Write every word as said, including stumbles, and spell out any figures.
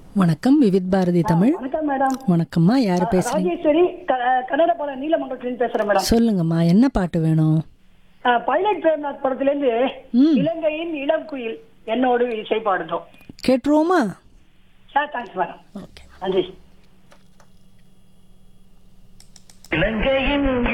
வணக்கம் விவித் பாரதி தமிழ். வணக்கம் மேடம். வணக்கம்மா, யாரு பேசுறீங்க? ராஜேஸ்வரி க- கன்னட பாடம் நீலமங்கலத்துல பேசுறேன் மேடம். சொல்லுங்கம்மா, என்ன பாட்டு வேணும்? அஹ், பைலட் பிரேம்நாத் படத்துல இருந்து ம். இலங்கையின் இளம் குயில் என்னோடு இசை பாடுதோம். கேட்டுருவோமா? Sir thanks madam. ஓகே. நன்றி. இலங்கையின்